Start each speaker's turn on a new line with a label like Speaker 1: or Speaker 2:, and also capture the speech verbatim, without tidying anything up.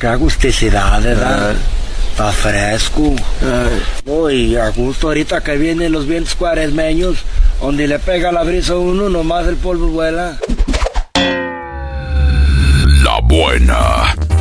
Speaker 1: qué agusticidad, ¿verdad? Está fresco. Uy, a gusto ahorita que vienen los vientos cuaresmeños, donde le pega la brisa a uno, nomás el polvo vuela.
Speaker 2: La Buena.